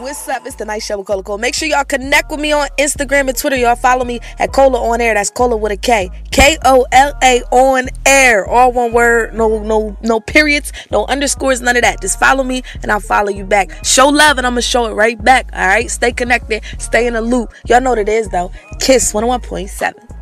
What's up? It's the Night Show with Cola Cole. Make sure y'all connect with me on Instagram and Twitter. Y'all follow me at Cola On Air. That's Cola with a K. Kola On Air. All one word. No periods, no underscores, none of that. Just follow me and I'll follow you back. Show love and I'm gonna show it right back. All right. Stay connected. Stay in the loop. Y'all know what it is though. Kiss 101.7.